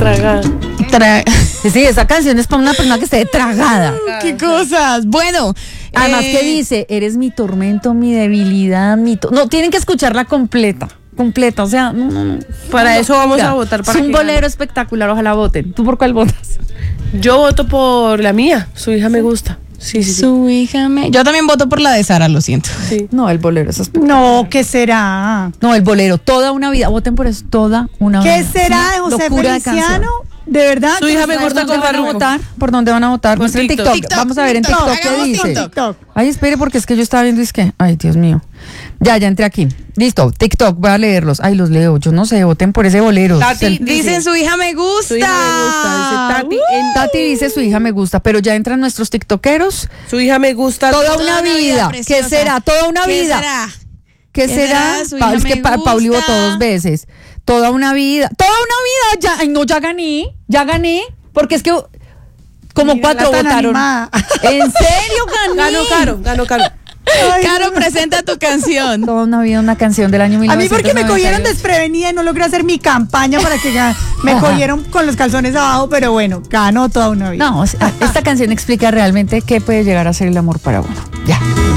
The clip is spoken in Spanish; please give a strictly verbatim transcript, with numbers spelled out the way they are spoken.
Tragada. Tra- Sí, esa canción es para una persona que esté tragada. ¡Qué cosas! Bueno. Además, eh, que dice, eres mi tormento, mi debilidad, mi... To-". No, tienen que escucharla completa, completa, o sea, no, no, no. Para No, eso vamos mira, a votar para Es un que bolero gane. espectacular, ojalá voten. ¿Tú por cuál votas? Yo voto por la mía. Su hija me gusta. Sí, sí, sí. Su hija me... Yo también voto por la de Sara, lo siento. Sí. No, el bolero es espectacular. No, ¿qué será? No, el bolero, toda una vida, voten por eso, toda una vida. ¿Qué será de José Locura de Feliciano? canción. De verdad. Su hija me ¿Por gusta dónde con van a Farruko. votar? ¿Por dónde van a votar? Por Muestren TikTok. TikTok. TikTok, Vamos a ver en TikTok, TikTok qué hagamos dice. TikTok. Ay, espere, porque es que yo estaba viendo, es que, ay, Dios mío. Ya, ya entré aquí. Listo, TikTok, voy a leerlos. Ay, los leo. Yo no sé, voten por ese bolero. Tati, El- Dicen su hija me gusta. Su hija me gusta. Dice Tati. en- Tati dice su hija me gusta, pero ya entran nuestros tiktokeros. Su hija me gusta. Toda Toda una una vida vida. preciosa. ¿Qué será? Toda una ¿Qué vida. será? ¿Qué ¿Qué será? será? Su Pa- hija es que me pa- Pauli gusta. votó dos veces. Toda una vida. Toda una vida. Ya, ay, no, ya gané. Ya gané. Porque es que como Mírala cuatro tan votaron. animada. ¿En serio gané? Ganó Caro, ganó Caro. Ay, Caro, presenta tu canción. Toda una vida, una canción del año mil A mí novecientos porque me noventa y cogieron dos. desprevenida y no logré hacer mi campaña para que ga- me Ajá. cogieron con los calzones abajo, pero bueno, ganó toda una vida. No, o sea, esta canción explica realmente qué puede llegar a ser el amor para uno. Ya.